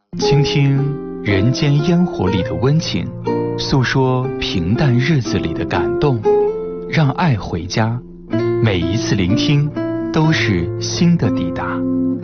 倾听人间烟火里的温情，诉说平淡日子里的感动，让爱回家。每一次聆听都是新的抵达。